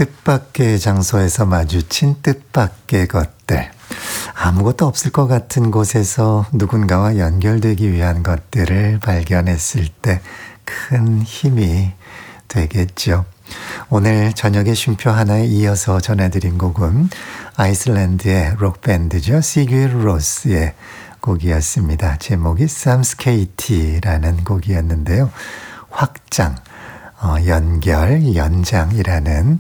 뜻밖의 장소에서 마주친 뜻밖의 것들. 아무것도 없을 것 같은 곳에서 누군가와 연결되기 위한 것들을 발견했을 때 큰 힘이 되겠죠. 오늘 저녁에 쉼표 하나에 이어서 전해드린 곡은 아이슬란드의 록밴드죠. 시규르 로스의 곡이었습니다. 제목이 삼스케이티라는 곡이었는데요. 확장, 연결, 연장이라는